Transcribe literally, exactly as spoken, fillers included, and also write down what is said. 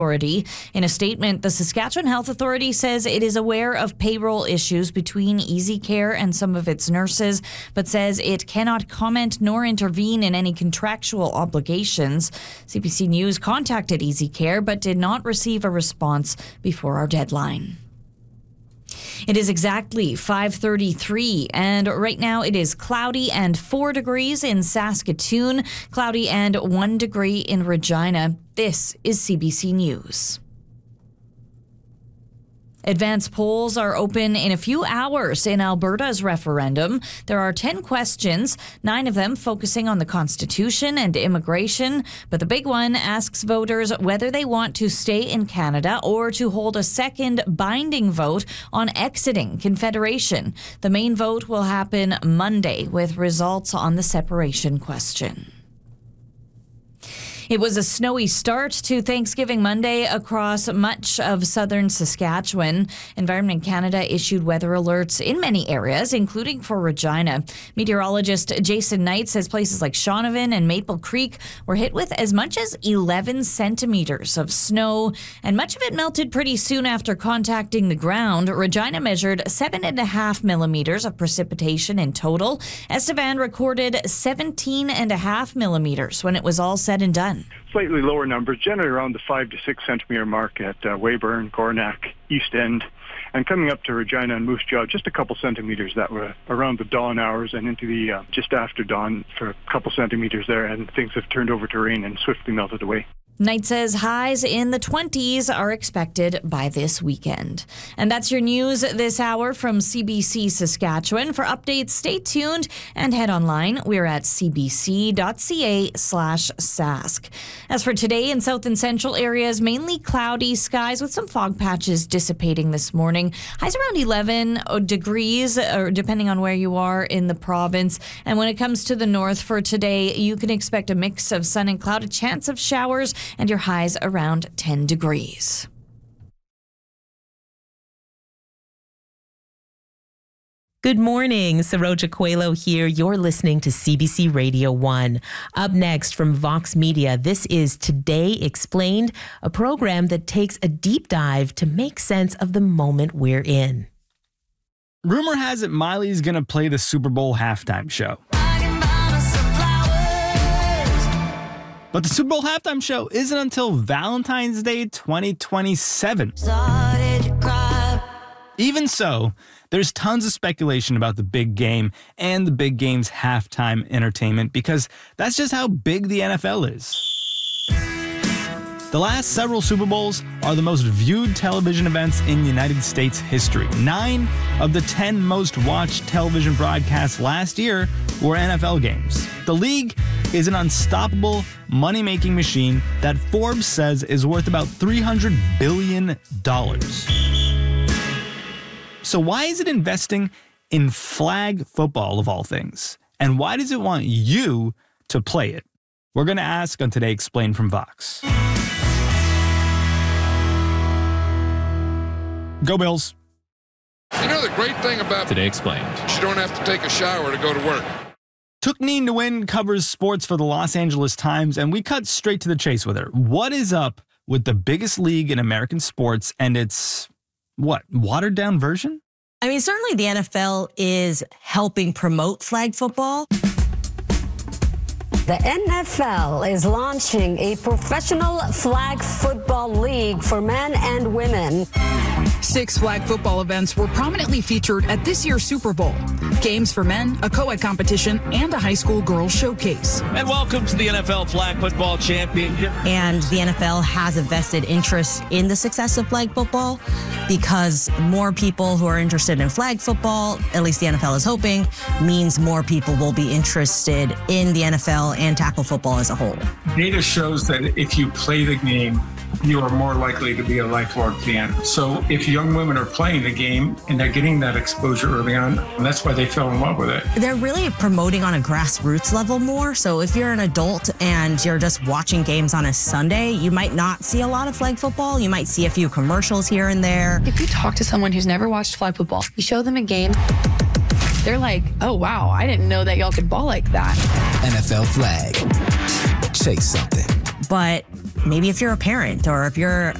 Authority. In a statement, the Saskatchewan Health Authority says it is aware of payroll issues between EasyCare and some of its nurses, but says it cannot comment nor intervene in any contractual obligations. C B C News contacted EasyCare but did not receive a response before our deadline. It is exactly five thirty-three, and right now it is cloudy and four degrees in Saskatoon, cloudy and one degree in Regina. This is C B C News. Advanced polls are open in a few hours in Alberta's referendum. There are ten questions, nine of them focusing on the Constitution and immigration. But the big one asks voters whether they want to stay in Canada or to hold a second binding vote on exiting Confederation. The main vote will happen Monday with results on the separation question. It was a snowy start to Thanksgiving Monday across much of southern Saskatchewan. Environment Canada issued weather alerts in many areas, including for Regina. Meteorologist Jason Knight says places like Shaunavon and Maple Creek were hit with as much as eleven centimeters of snow, and much of it melted pretty soon after contacting the ground. Regina measured seven and a half millimeters of precipitation in total. Estevan recorded seventeen and a half millimeters when it was all said and done. Slightly lower numbers, generally around the five to six centimeter mark at uh, Weyburn, Coronach, East End, and coming up to Regina and Moose Jaw, just a couple centimeters that were around the dawn hours and into the uh, just after dawn for a couple centimeters there, and things have turned over to rain and swiftly melted away. Knight says highs in the twenties are expected by this weekend. And that's your news this hour from C B C Saskatchewan. For updates, stay tuned and head online. We're at cbc.ca slash sask. As for today in south and central areas, mainly cloudy skies with some fog patches dissipating this morning. Highs around eleven degrees, or depending on where you are in the province. And when it comes to the north for today, you can expect a mix of sun and cloud, a chance of showers, and your highs around ten degrees. Good morning, Saroja Coelho here. You're listening to C B C Radio one. Up next from Vox Media, this is Today Explained, a program that takes a deep dive to make sense of the moment we're in. Rumor has it Miley's going to play the Super Bowl halftime show. But the Super Bowl halftime show isn't until Valentine's Day twenty twenty-seven. Even so, there's tons of speculation about the big game and the big game's halftime entertainment because that's just how big the N F L is. The last several Super Bowls are the most viewed television events in United States history. Nine of the ten most watched television broadcasts last year were N F L games. The league is an unstoppable money-making machine that Forbes says is worth about three hundred billion dollars. So why is it investing in flag football of all things? And why does it want you to play it? We're going to ask on Today Explained from Vox. Go Bills. You know the great thing about Today Explained, you don't have to take a shower to go to work. Tookneen Nguyen covers sports for the Los Angeles Times, and we cut straight to the chase with her. What is up with the biggest league in American sports and its, what, watered-down version? I mean, certainly the N F L is helping promote flag football. The N F L is launching a professional flag football league for men and women. Six flag football events were prominently featured at this year's Super Bowl. Games for men, a co-ed competition, and a high school girls showcase. And welcome to the N F L Flag Football Championship. And the N F L has a vested interest in the success of flag football because more people who are interested in flag football, at least the N F L is hoping, means more people will be interested in the N F L and tackle football as a whole. Data shows that if you play the game, you are more likely to be a lifelong fan. So if young women are playing the game and they're getting that exposure early on, and that's why they fell in love with it. They're really promoting on a grassroots level more. So if you're an adult and you're just watching games on a Sunday, you might not see a lot of flag football. You might see a few commercials here and there. If you talk to someone who's never watched flag football, you show them a game, they're like, oh, wow, I didn't know that y'all could ball like that. N F L flag. Chase something. But maybe if you're a parent or if you're